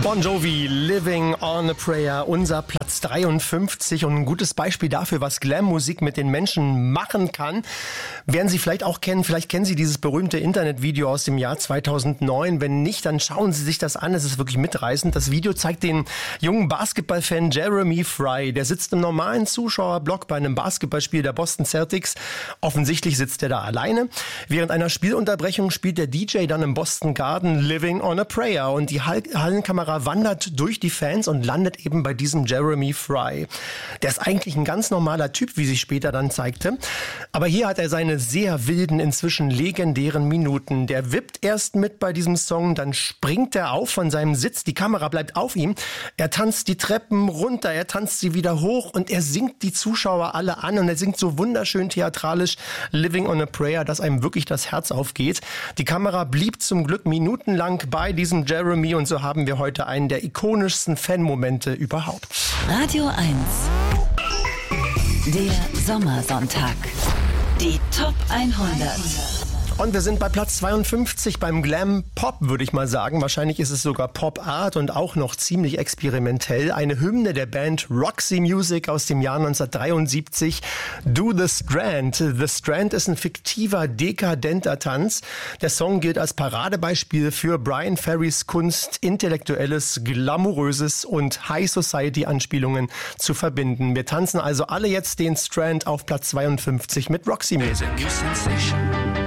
Bon Jovi, Living on a Prayer, unser Platz 53 und ein gutes Beispiel dafür, was Glam-Musik mit den Menschen machen kann. Werden Sie vielleicht auch kennen, vielleicht kennen Sie dieses berühmte Internetvideo aus dem Jahr 2009. Wenn nicht, dann schauen Sie sich das an, es ist wirklich mitreißend. Das Video zeigt den jungen Basketballfan Jeremy Fry. Der sitzt im normalen Zuschauerblock bei einem Basketballspiel der Boston Celtics. Offensichtlich sitzt er da alleine. Während einer Spielunterbrechung spielt der DJ dann im Boston Garden Living on a Prayer und die Hallenkamera wandert durch die Fans und landet eben bei diesem Jeremy Fry. Der ist eigentlich ein ganz normaler Typ, wie sich später dann zeigte. Aber hier hat er seine sehr wilden, inzwischen legendären Minuten. Der wippt erst mit bei diesem Song, dann springt er auf von seinem Sitz, die Kamera bleibt auf ihm. Er tanzt die Treppen runter, er tanzt sie wieder hoch und er singt die Zuschauer alle an und er singt so wunderschön theatralisch Living on a Prayer, dass einem wirklich das Herz aufgeht. Die Kamera blieb zum Glück minutenlang bei diesem Jeremy und so haben wir heute einen der ikonischsten Fan-Momente überhaupt. Radio 1. Der Sommersonntag. Die Top 100. Und wir sind bei Platz 52 beim Glam Pop, würde ich mal sagen. Wahrscheinlich ist es sogar Pop Art und auch noch ziemlich experimentell. Eine Hymne der Band Roxy Music aus dem Jahr 1973. Do the Strand. The Strand ist ein fiktiver, dekadenter Tanz. Der Song gilt als Paradebeispiel für Brian Ferrys Kunst, intellektuelles, glamouröses und High Society Anspielungen zu verbinden. Wir tanzen also alle jetzt den Strand auf Platz 52 mit Roxy Music. New sensation.